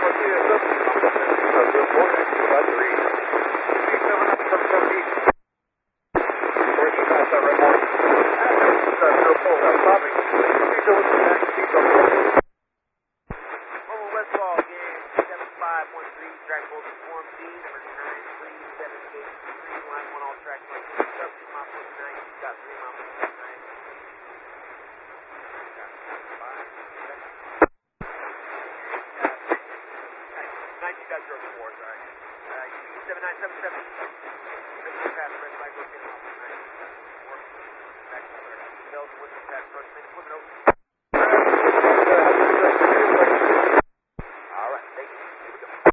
Bells, what's that first thing? Flip it over.